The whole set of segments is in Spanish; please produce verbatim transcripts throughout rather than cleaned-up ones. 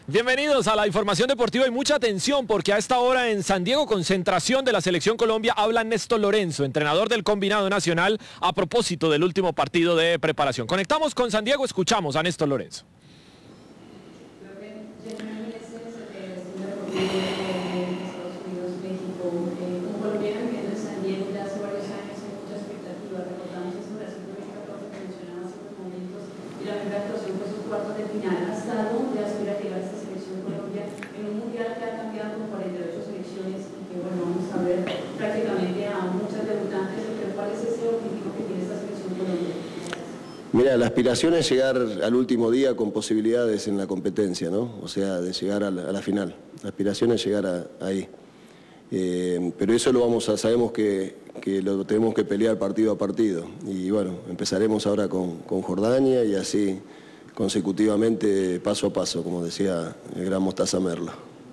Bienvenidos a la información deportiva y mucha atención porque a esta hora en San Diego, concentración de la Selección Colombia, habla Néstor Lorenzo, entrenador del combinado nacional, a propósito del último partido de preparación. Conectamos con San Diego, escuchamos a Néstor Lorenzo. ¿Hasta dónde aspira llegar esta selección Colombia en un mundial que ha cambiado con cuarenta y ocho selecciones y que bueno, vamos a ver prácticamente a muchas debutantes, pero cuál es ese objetivo que tiene esta selección Colombia? Mira, la aspiración es llegar al último día con posibilidades en la competencia, ¿no? O sea, de llegar a la, a la final. La aspiración es llegar a, ahí. Eh, pero eso lo vamos a, sabemos que, que lo tenemos que pelear partido a partido. Y bueno, empezaremos ahora con, con Jordania y así consecutivamente, paso a paso, como decía el gran Mostaza Merlo.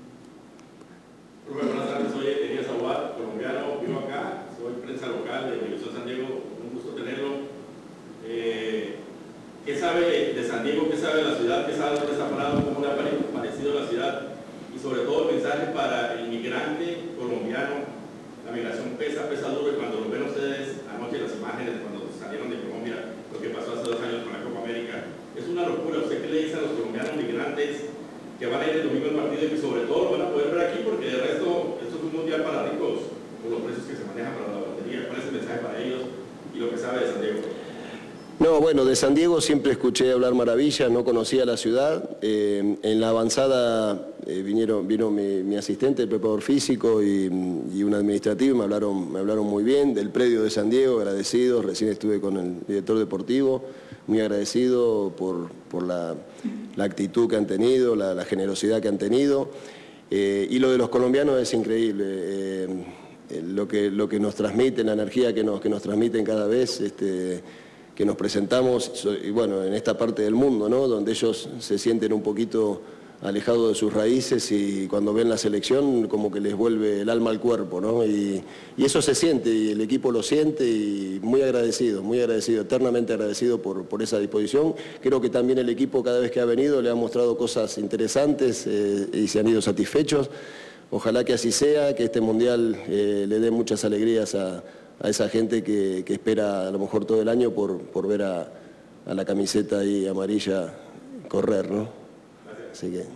Rubén, buenas tardes, soy Elías Aguad, colombiano, vivo acá, soy prensa local de Televisión San Diego, un gusto tenerlo. Eh, ¿Qué sabe de San Diego, qué sabe de la ciudad, qué sabe dónde está parado, cómo le ha parecido la ciudad? Y sobre todo el mensaje para el migrante colombiano. La migración pesa, pesa duro, y cuando lo ven ustedes anoche las imágenes, cuando salieron de Colombia, lo que pasó hace dos años con la Copa América, es una locura. ¿Usted qué le dice a los colombianos migrantes que van a ir el domingo al partido y que sobre todo lo van a poder ver aquí, porque de resto esto es un mundial para ricos por los precios que se manejan para la batería? ¿Cuál es el mensaje para ellos y lo que sabe de San Diego? No, bueno, de San Diego siempre escuché hablar maravillas, no conocía la ciudad. Eh, en la avanzada eh, vinieron, vino mi, mi asistente, el preparador físico y, y un administrativo, y me hablaron, me hablaron muy bien del predio de San Diego, agradecidos. Recién estuve con el director deportivo, muy agradecido por, por la, la actitud que han tenido, la, la generosidad que han tenido. Eh, y lo de los colombianos es increíble. Eh, lo, que, lo que nos transmiten, la energía que nos, que nos transmiten cada vez, este, que nos presentamos, y bueno, en esta parte del mundo, ¿no? Donde ellos se sienten un poquito alejados de sus raíces y cuando ven la selección como que les vuelve el alma al cuerpo, ¿no? Y, y eso se siente, y el equipo lo siente, y muy agradecido, muy agradecido, eternamente agradecido por, por esa disposición. Creo que también el equipo cada vez que ha venido le ha mostrado cosas interesantes eh, y se han ido satisfechos. Ojalá que así sea, que este Mundial eh, le dé muchas alegrías a a esa gente que, que espera a lo mejor todo el año por, por ver a, a la camiseta ahí amarilla correr, ¿no? Así que...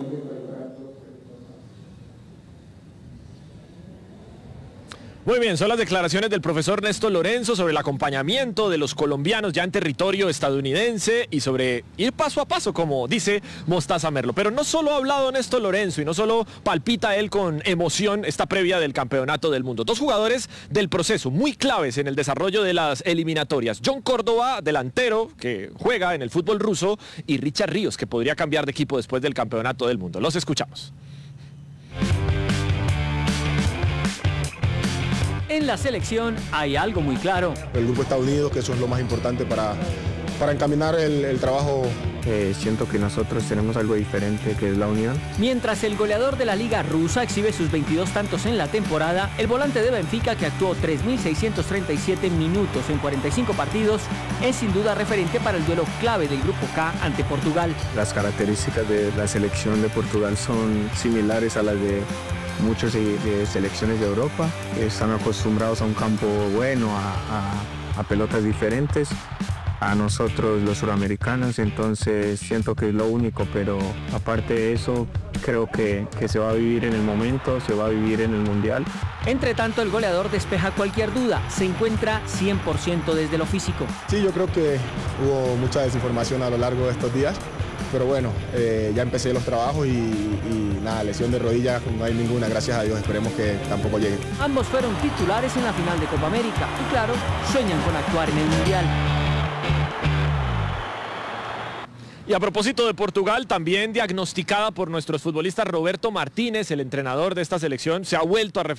Muy bien, son las declaraciones del profesor Néstor Lorenzo sobre el acompañamiento de los colombianos ya en territorio estadounidense y sobre ir paso a paso, como dice Mostaza Merlo. Pero no solo ha hablado Néstor Lorenzo y no solo palpita él con emoción esta previa del campeonato del mundo. Dos jugadores del proceso muy claves en el desarrollo de las eliminatorias. John Córdoba, delantero, que juega en el fútbol ruso, y Richard Ríos, que podría cambiar de equipo después del campeonato del mundo. Los escuchamos. En la selección hay algo muy claro. El grupo está unido, que eso es lo más importante para, para encaminar el, el trabajo. Eh, siento que nosotros tenemos algo diferente, que es la unión. Mientras el goleador de la liga rusa exhibe sus veintidós tantos en la temporada, el volante de Benfica, que actuó tres mil seiscientos treinta y siete minutos en cuarenta y cinco partidos, es sin duda referente para el duelo clave del grupo K ante Portugal. Las características de la selección de Portugal son similares a las de muchas de selecciones de Europa. Están acostumbrados a un campo bueno, a, a, a pelotas diferentes a nosotros los suramericanos, entonces siento que es lo único, pero aparte de eso creo que, que se va a vivir en el momento, se va a vivir en el Mundial. Entre tanto, el goleador despeja cualquier duda, se encuentra cien por ciento desde lo físico. Sí, yo creo que hubo mucha desinformación a lo largo de estos días, pero bueno, eh, ya empecé los trabajos y, y nada, lesión de rodilla no hay ninguna, gracias a Dios, esperemos que tampoco llegue. Ambos fueron titulares en la final de Copa América y claro, sueñan con actuar en el Mundial. Y a propósito de Portugal, también diagnosticada por nuestros futbolistas, Roberto Martínez, el entrenador de esta selección, se ha vuelto a referir